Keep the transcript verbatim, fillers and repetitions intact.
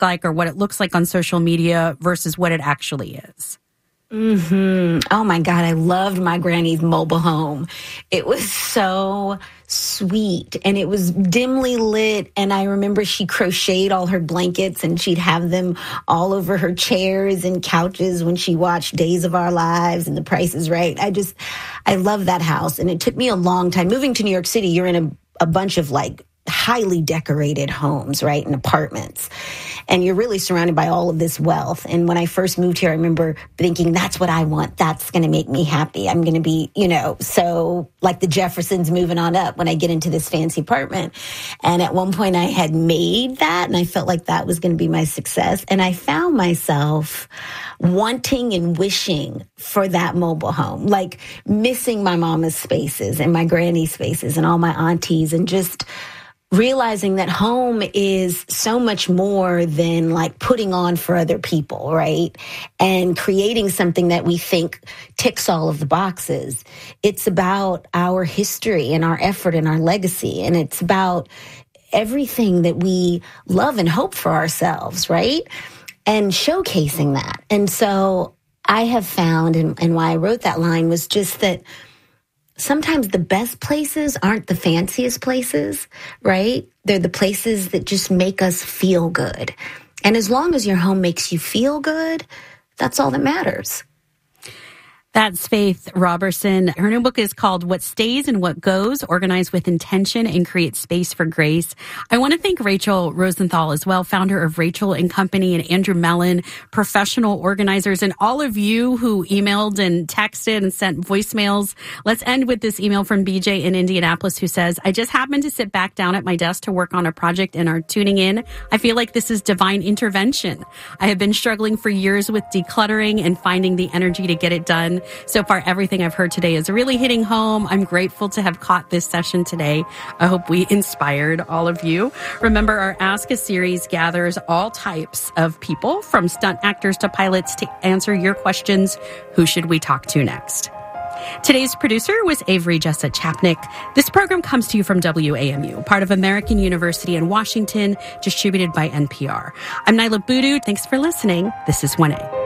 like or what it looks like on social media versus what it actually is. Mm-hmm. Oh my God, I loved my granny's mobile home. It was so sweet and it was dimly lit. And I remember she crocheted all her blankets and she'd have them all over her chairs and couches when she watched Days of Our Lives and The Price is Right. I just, I love that house. And it took me a long time. Moving to New York City, you're in a, a bunch of like highly decorated homes, right, and apartments. And you're really surrounded by all of this wealth. And when I first moved here, I remember thinking, that's what I want. That's going to make me happy. I'm going to be, you know, so like the Jeffersons moving on up when I get into this fancy apartment. And at one point I had made that and I felt like that was going to be my success. And I found myself wanting and wishing for that mobile home, like missing my mama's spaces and my granny's spaces and all my aunties, and just realizing that home is so much more than like putting on for other people, right? And creating something that we think ticks all of the boxes. It's about our history and our effort and our legacy. And it's about everything that we love and hope for ourselves, right? And showcasing that. And so I have found, and, and why I wrote that line was just that sometimes the best places aren't the fanciest places, right? They're the places that just make us feel good. And as long as your home makes you feel good, that's all that matters. That's Faith Robertson. Her new book is called What Stays and What Goes, Organize with Intention and Create Space for Grace. I want to thank Rachel Rosenthal as well, founder of Rachel and Company, and Andrew Mellon, professional organizers, and all of you who emailed and texted and sent voicemails. Let's end with this email from B J in Indianapolis who says, I just happened to sit back down at my desk to work on a project and are tuning in. I feel like this is divine intervention. I have been struggling for years with decluttering and finding the energy to get it done. So far, everything I've heard today is really hitting home. I'm grateful to have caught this session today. I hope we inspired all of you. Remember, our Ask a series gathers all types of people, from stunt actors to pilots, to answer your questions. Who should we talk to next? Today's producer was Avery Jessa Chapnick. This program comes to you from W A M U, part of American University in Washington, distributed by N P R. I'm Nyla Boodoo. Thanks for listening. This is one A.